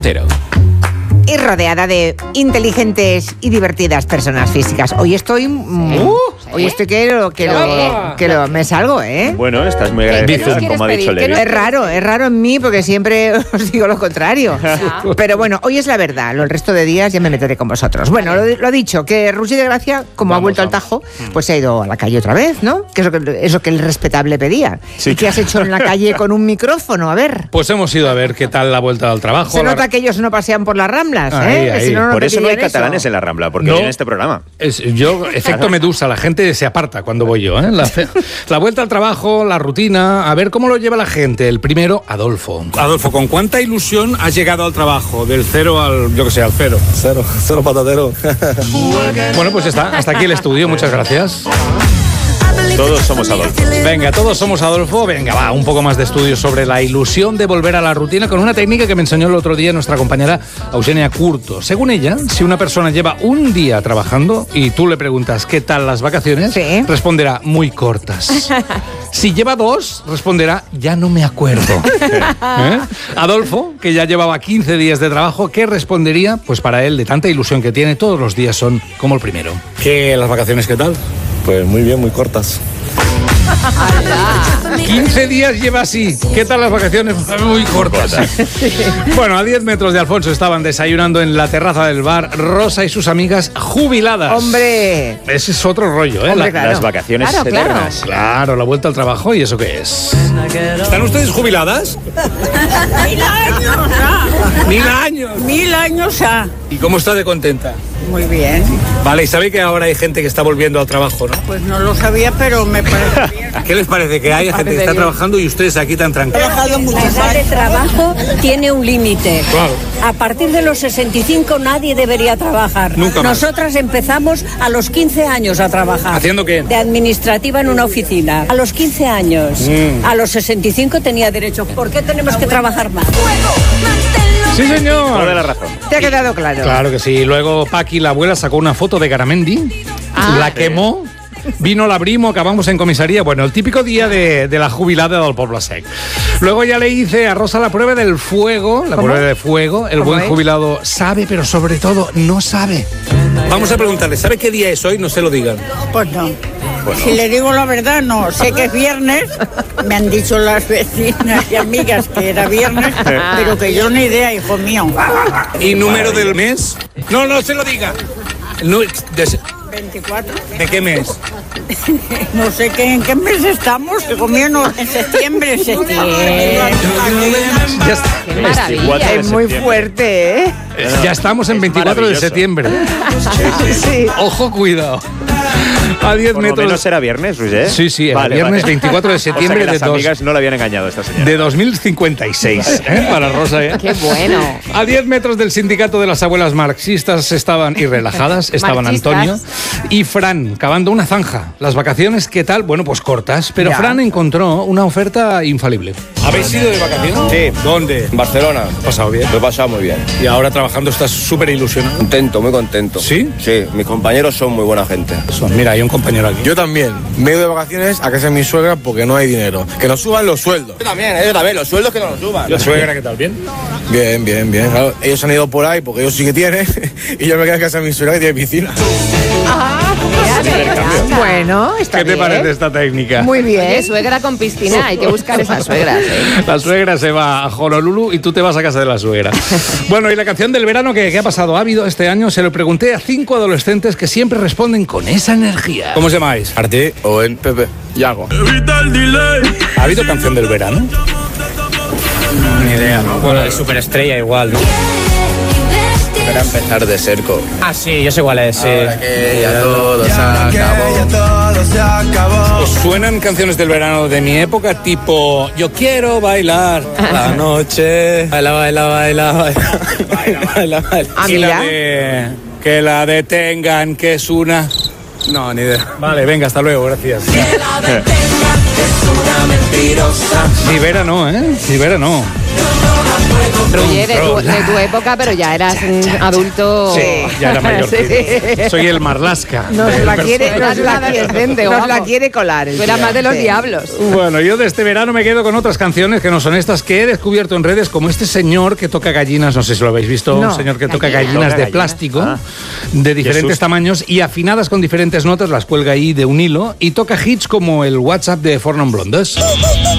Y rodeada de inteligentes y divertidas personas físicas. Hoy estoy... hoy estoy que me salgo, ¿eh? Bueno, estás muy agradecido, como ha dicho Levi. Es raro en mí porque siempre os digo lo contrario. Pero bueno, hoy es la verdad. El resto de días ya me meteré con vosotros. Bueno, lo dicho, que Rusi de Gracia, como ha vuelto al Tajo, pues se ha ido a la calle otra vez, ¿no? Que es lo que el respetable pedía. Sí. ¿Y qué has hecho en la calle con un micrófono? A ver. Pues hemos ido a ver qué tal la vuelta al trabajo. Se nota que ellos no pasean por las Ramblas, ahí. Si no, por eso no hay catalanes en la Rambla, porque viene este programa. Efecto Medusa, la gente se aparta cuando voy yo, ¿eh? La vuelta al trabajo, la rutina, a ver cómo lo lleva la gente. El primero, Adolfo. Adolfo, ¿con cuánta ilusión has llegado al trabajo? Del 0 al, yo que sé, al 0. Cero patatero. Bueno, pues está, hasta aquí el estudio, muchas gracias. Todos somos Adolfo. Venga, todos somos Adolfo. Venga, va, un poco más de estudio sobre la ilusión de volver a la rutina con una técnica que me enseñó el otro día nuestra compañera Eugenia Curto. Según ella, si una persona lleva un día trabajando y tú le preguntas ¿qué tal las vacaciones? Sí. Responderá muy cortas. Si lleva 2, responderá ya no me acuerdo. Adolfo, que ya llevaba 15 días de trabajo, ¿qué respondería? Pues para él, de tanta ilusión que tiene, todos los días son como el primero. ¿Qué, las vacaciones qué tal? Pues muy bien, muy cortas. 15 días lleva así. ¿Qué tal las vacaciones? Muy cortas. Bueno, a 10 metros de Alfonso estaban desayunando en la terraza del bar Rosa y sus amigas jubiladas. ¡Hombre! Ese es otro rollo, ¿eh? Hombre, claro. Las vacaciones eternas. Claro, la vuelta al trabajo. ¿Y eso qué es? ¿Están ustedes jubiladas? 1000 años, ¡1000 años! 1000 años, ¿Y cómo está de contenta? Muy bien. Vale, y sabe que ahora hay gente que está volviendo al trabajo, ¿no? Pues no lo sabía, pero me parece bien. ¿Qué les parece que haya gente que está trabajando y ustedes aquí tan tranquilos? He trabajado muchos La edad de años. trabajo tiene un límite. Claro. A partir de los 65 nadie debería trabajar. Nunca más. Nosotras empezamos a los 15 años a trabajar. ¿Haciendo qué? De administrativa en una oficina. A los 15 años. A los 65 tenía derecho. ¿Por qué tenemos que trabajar más? Sí, señor. Toda la razón. ¿Te ha quedado claro? Claro que sí. Luego Paqui, la abuela, sacó una foto de Garamendi, la quemó, vino la Brimo, acabamos en comisaría. Bueno, el típico día de la jubilada del Poble Sec. Luego ya le hice a Rosa la prueba del fuego, prueba de fuego. El buen jubilado sabe, pero sobre todo no sabe. Vamos a preguntarle, ¿sabe qué día es hoy? No se lo digan. Pues no. Si le digo la verdad, no. Sé que es viernes. Me han dicho las vecinas y amigas que era viernes, pero que yo ni idea, hijo mío. ¿Y número del mes? No se lo diga. 24. ¿De qué mes? No sé en qué mes estamos, hijo mío, no. En septiembre. Ya está. Maravilla. Es muy fuerte, ¿eh? Ya estamos en 24 de septiembre. Sí. Ojo, cuidado. A 10 Por metros. lo menos era viernes, Luis, ¿eh? Sí, el viernes 24 de septiembre o sea que las amigas no la habían engañado esta señora. de 2056, para Rosa, ¿eh? ¡Qué bueno! A 10 metros del sindicato de las abuelas marxistas estaban y relajadas, estaban Marxistas. Antonio y Fran, cavando una zanja. Las vacaciones, ¿qué tal? Bueno, pues cortas, pero Ya. Fran encontró una oferta infalible. ¿Habéis ido de vacaciones? Sí. ¿Dónde? En Barcelona. ¿Pasado bien? Lo he pasado muy bien. Y ahora trabajando estás súper ilusionado. Contento, muy contento. ¿Sí? Sí, mis compañeros son muy buena gente. Mira, hay un compañero aquí. Yo también. Me he ido de vacaciones a casa de mi suegra porque no hay dinero. Que nos suban los sueldos. Yo también, los sueldos que no nos suban. ¿La suegra qué tal? ¿Bien? Bien. Claro, ellos han ido por ahí porque ellos sí que tienen. Y yo me quedo en casa de mi suegra que tiene piscina. Bueno, está ¿Qué te bien. parece esta técnica? Muy bien. Oye, suegra con piscina, hay que buscar esas suegras, ¿eh? La suegra se va a Honolulu y tú te vas a casa de la suegra. Bueno, y la canción del verano que ha pasado, ha habido este año, se lo pregunté a 5 adolescentes que siempre responden con esa energía. ¿Cómo os llamáis? Arte o en Pepe. Yago. ¿Ha habido canción del verano? Ni idea, ¿no? Bueno, de superestrella igual, ¿no? Para empezar de cerco. Ah, sí, yo sé cuál es, sí. Ahora que ya todo se acabó. ¿Os suenan canciones del verano de mi época tipo Yo quiero bailar la noche? Baila. Ah, Y la mira. de que la detengan, que es una... No, ni idea. Vale, venga, hasta luego, gracias. Rivera no, ¿eh? Rivera no. Roger, de tu época, pero ya eras un adulto. Sí, ya era mayor. Soy el Marlaska. Nos la quiere colar. Tú eras más de los diablos. Bueno, yo de este verano me quedo con otras canciones que no son estas que he descubierto en redes, como este señor que toca gallinas, no sé si lo habéis visto, un señor que toca gallinas de plástico, de diferentes tamaños y afinadas con diferentes notas, las cuelga ahí de un hilo y toca hits como el WhatsApp de Four Non Blondes.